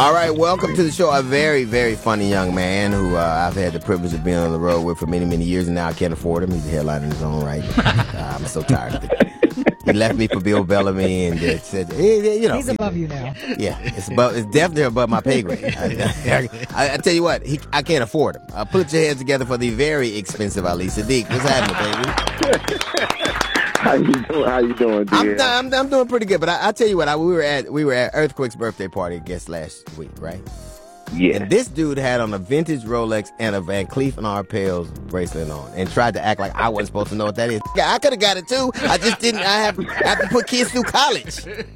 All right, welcome to the show. A very, very funny young man who I've had the privilege of being on the road with for many, many years, and now I can't afford him. He's a headliner in his own right. I'm so tired of it. He left me for Bill Bellamy and said, you know. He's above you now. Yeah, it's definitely above my pay grade. I tell you what, I can't afford him. Put your hands together for the very expensive Ali Siddiq. What's happening, baby? How you doing, dear? I'm doing pretty good, but I tell you what, we were at Earthquake's birthday party, I guess, last week, right? Yeah. And this dude had on a vintage Rolex and a Van Cleef and Arpels bracelet on, and tried to act like I wasn't supposed to know what that is. I could have got it too. I just didn't. I have to put kids through college.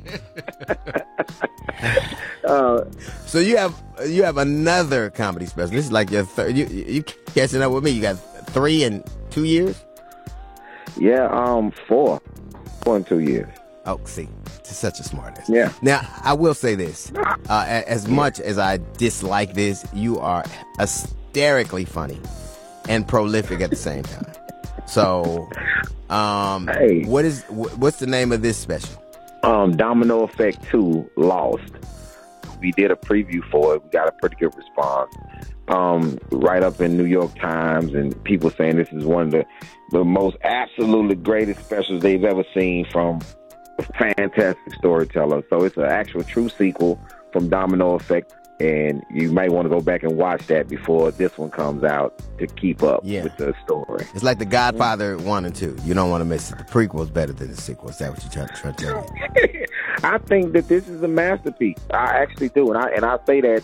So you have another comedy special. This is like your third. You catching up with me? You got 3 in 2 years. Yeah, 4 in 2 years. Oh, see, such a smart ass. Yeah. Now, I will say this. As much as I dislike this, you are hysterically funny and prolific at the same time. So, hey. What's the name of this special? Domino Effect 2, Lost. We did a preview for it. We got a pretty good response. Right up in New York Times, and people saying this is one of the most absolutely greatest specials they've ever seen from a fantastic storyteller. So it's an actual true sequel from Domino Effect, and you might want to go back and watch that before this one comes out to keep up with the story. It's like The Godfather 1 and 2. You don't want to miss it. The prequel is better than the sequel. Is that what you're trying to tell me? I think that this is a masterpiece. I actually do, and I say that,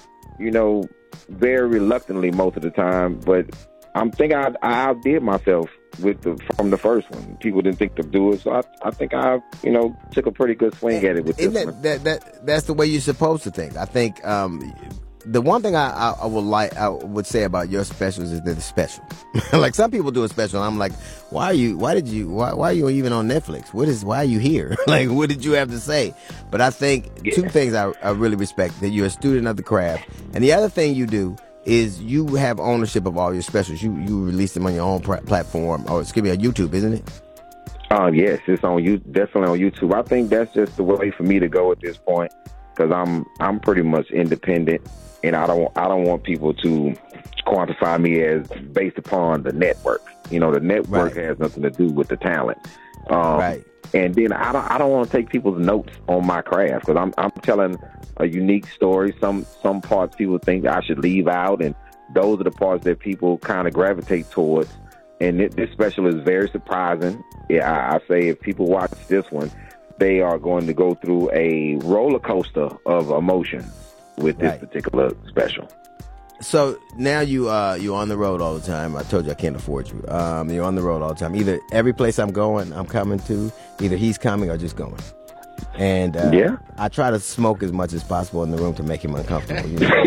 very reluctantly most of the time, but I'm thinking I outdid myself from the first one. People didn't think to do it, so I think I took a pretty good swing at it with this one. That's the way you're supposed to think. I think the one thing I would say about your specials is that it's special. Like some people do a special, and I'm like, why are you even on Netflix? Why are you here? Like, what did you have to say? But I think two things I really respect: that you're a student of the craft, and the other thing you do is you have ownership of all your specials. You release them on your own platform, or excuse me, on YouTube, isn't it? Yes, it's on you. Definitely on YouTube. I think that's just the way for me to go at this point, because I'm pretty much independent. And I don't want people to quantify me as based upon the network. The network has nothing to do with the talent. Right. And then I don't want to take people's notes on my craft, because I'm telling a unique story. Some parts people think I should leave out, and those are the parts that people kind of gravitate towards. And this special is very surprising. Yeah, I say if people watch this one, they are going to go through a roller coaster of emotions with this particular special. So now you're on the road all the time. I told you I can't afford you. You're on the road all the time. Either every place I'm coming to. Either he's coming or just going. And I try to smoke as much as possible in the room to make him uncomfortable.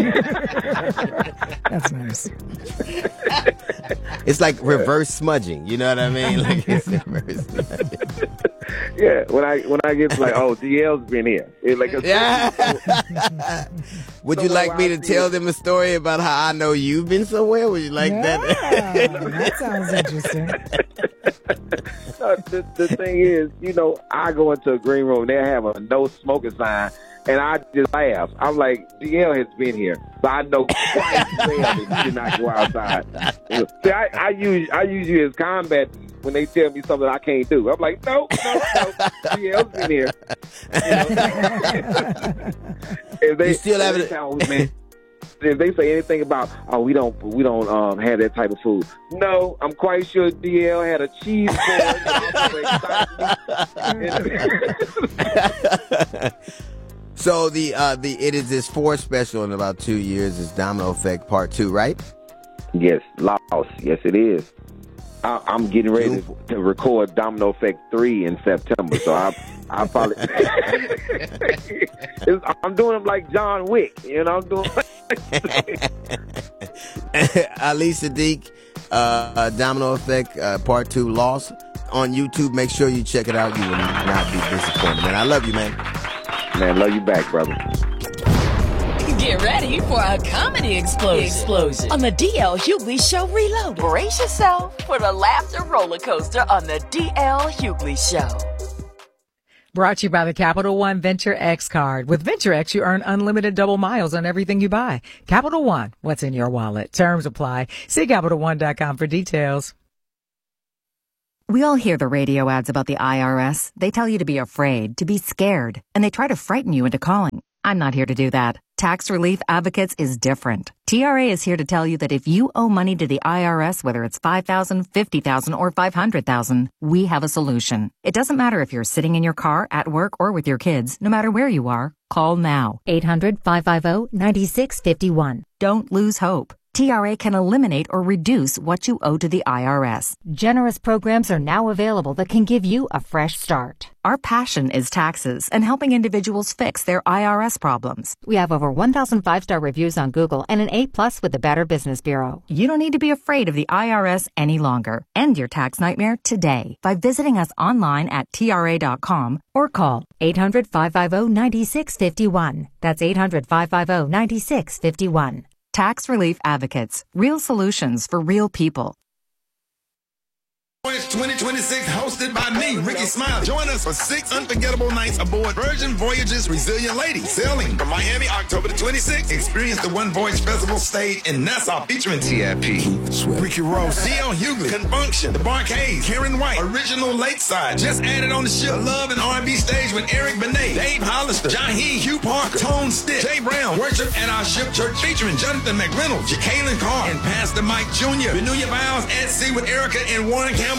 That's nice. It's like reverse smudging. You know what I mean? Like it's reverse smudging. Yeah, when I get like, oh, DL's been here. It's like Would you like me to tell them a story about how I know you've been somewhere? Would you like that? That sounds interesting. The thing is, I go into a green room, they have a no smoking sign, and I just laugh. I'm like, DL has been here, so I know quite well that you did not go outside. See, I use you as combat when they tell me something I can't do. I'm like, no, DL's been here. If they still have it. If they say anything about, oh, we don't have that type of food. No, I'm quite sure DL had a cheese board. So it is this 4th special in about 2 years. It's Domino Effect Part 2, right? Yes, Lost. Yes, it is. I'm getting ready to record Domino Effect 3 in September, so I probably I'm doing them like John Wick, I'm doing. Ali Siddiq, Domino Effect Part 2, Lost on YouTube. Make sure you check it out. You will not be disappointed, man. I love you, man. Man, love you back, brother. Get ready for a comedy explosion on the DL Hughley Show Reloaded. Brace yourself for the laughter roller coaster on the DL Hughley Show. Brought to you by the Capital One Venture X card. With Venture X, you earn unlimited double miles on everything you buy. Capital One, what's in your wallet? Terms apply. See CapitalOne.com for details. We all hear the radio ads about the IRS. They tell you to be afraid, to be scared, and they try to frighten you into calling. I'm not here to do that. Tax Relief Advocates is different. TRA is here to tell you that if you owe money to the IRS, whether it's $5,000, $50,000, or $500,000, we have a solution. It doesn't matter if you're sitting in your car, at work, or with your kids. No matter where you are, call now. 800-550-9651. Don't lose hope. TRA can eliminate or reduce what you owe to the IRS. Generous programs are now available that can give you a fresh start. Our passion is taxes and helping individuals fix their IRS problems. We have over 1,000 5-star reviews on Google and an A+ with the Better Business Bureau. You don't need to be afraid of the IRS any longer. End your tax nightmare today by visiting us online at TRA.com or call 800-550-9651. That's 800-550-9651. Tax Relief Advocates. Real solutions for real people. 2026, hosted by me, Ricky Smiley. Join us for 6 unforgettable nights aboard Virgin Voyages Resilient Lady. Sailing from Miami, October the 26th. Experience the One Voyage Festival stage in Nassau featuring TIP, Ricky Ross, D.L. Hughley, Confunction, The Barcades, Karen White, Original Lakeside. Just added on the ship, the Love and R&B stage with Eric Benet, Dave Hollister, Jaheim, Hugh Parker, Tone Stick, Jay Brown, Worship at Our Ship Church featuring Jonathan McReynolds, Jacqueline Carr, and Pastor Mike Jr. Renew your vows at sea with Erica and Warren Campbell.